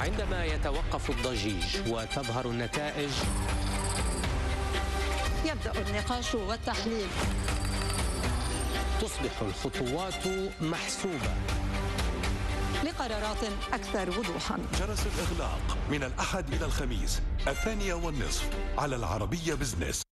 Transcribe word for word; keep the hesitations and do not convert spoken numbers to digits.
وعندما يتوقف الضجيج وتظهر النتائج يبدأ النقاش والتحليل. تصبح الخطوات محسوبة لقرارات أكثر وضوحا. جرس الإغلاق من الأحد إلى الخميس الثانية والنصف على العربية بزنس.